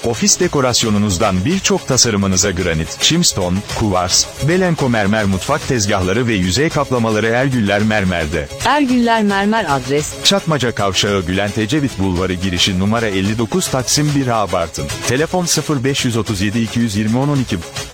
Ofis dekorasyonunuzdan birçok tasarımınıza granit, çimstone, kuvars, Belenko mermer mutfak tezgahları ve yüzey kaplamaları Ergüller Mermer'de. Ergüller Mermer adres: Çatmaca Kavşağı Bülent Ecevit Bulvarı girişi numara 59 Taksim 1A Bartın. Telefon 0537 220 1012.